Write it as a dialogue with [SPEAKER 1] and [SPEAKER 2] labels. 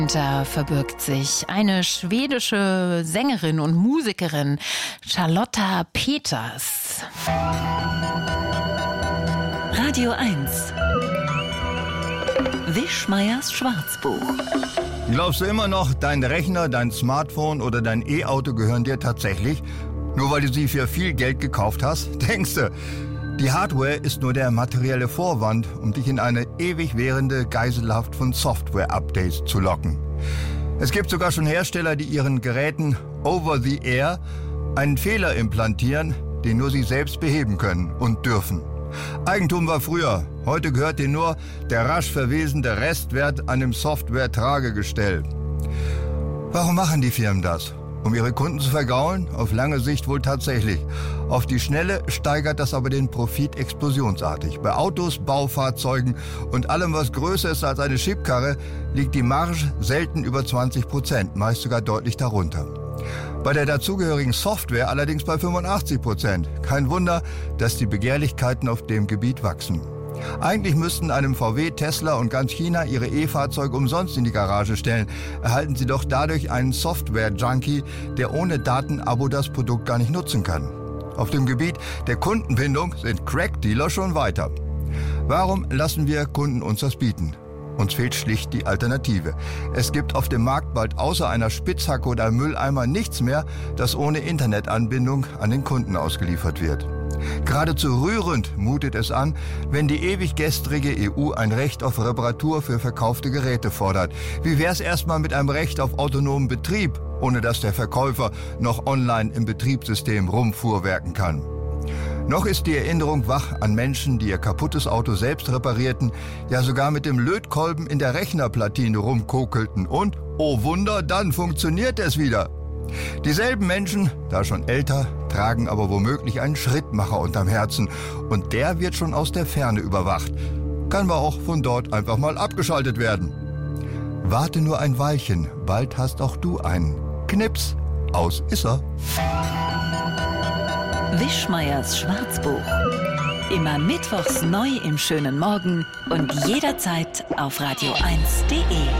[SPEAKER 1] Da verbirgt sich eine schwedische Sängerin und Musikerin, Charlotta Peters.
[SPEAKER 2] Radio 1. Wischmeiers Schwarzbuch.
[SPEAKER 3] Glaubst du immer noch, dein Rechner, dein Smartphone oder dein E-Auto gehören dir tatsächlich? Nur weil du sie für viel Geld gekauft hast? Denkst du? Die Hardware ist nur der materielle Vorwand, um dich in eine ewig währende Geiselhaft von Software-Updates zu locken. Es gibt sogar schon Hersteller, die ihren Geräten over the air einen Fehler implantieren, den nur sie selbst beheben können und dürfen. Eigentum war früher, heute gehört dir nur der rasch verwesende Restwert an dem Software-Tragegestell. Warum machen die Firmen das? Um ihre Kunden zu vergraulen? Auf lange Sicht wohl tatsächlich. Auf die Schnelle steigert das aber den Profit explosionsartig. Bei Autos, Baufahrzeugen und allem, was größer ist als eine Schubkarre, liegt die Marge selten über 20%, meist sogar deutlich darunter. Bei der dazugehörigen Software allerdings bei 85%. Kein Wunder, dass die Begehrlichkeiten auf dem Gebiet wachsen. Eigentlich müssten einem VW, Tesla und ganz China ihre E-Fahrzeuge umsonst in die Garage stellen. Erhalten sie doch dadurch einen Software-Junkie, der ohne Datenabo das Produkt gar nicht nutzen kann. Auf dem Gebiet der Kundenbindung sind Crack-Dealer schon weiter. Warum lassen wir Kunden uns das bieten? Uns fehlt schlicht die Alternative. Es gibt auf dem Markt bald außer einer Spitzhacke oder einem Mülleimer nichts mehr, das ohne Internetanbindung an den Kunden ausgeliefert wird. Geradezu rührend mutet es an, wenn die ewig gestrige EU ein Recht auf Reparatur für verkaufte Geräte fordert. Wie wär's erstmal mit einem Recht auf autonomen Betrieb, ohne dass der Verkäufer noch online im Betriebssystem rumfuhrwerken kann? Noch ist die Erinnerung wach an Menschen, die ihr kaputtes Auto selbst reparierten, ja sogar mit dem Lötkolben in der Rechnerplatine rumkokelten und, oh Wunder, dann funktioniert es wieder. Dieselben Menschen, da schon älter, tragen aber womöglich einen Schrittmacher unterm Herzen und der wird schon aus der Ferne überwacht. Kann aber auch von dort einfach mal abgeschaltet werden. Warte nur ein Weilchen, bald hast auch du einen. Knips, aus ist er.
[SPEAKER 2] Wischmeiers Schwarzbuch. Immer mittwochs neu im schönen Morgen und jederzeit auf radio1.de.